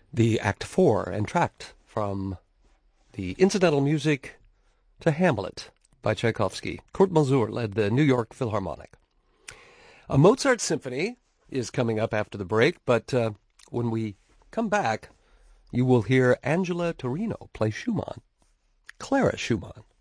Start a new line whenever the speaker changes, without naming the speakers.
the Act 4 entr'acte from the incidental music to Hamlet by Tchaikovsky. Kurt Masur led the New York Philharmonic. A Mozart symphony is coming up after the break, but when we come back, you will hear Angela Torino play Schumann, Clara Schumann.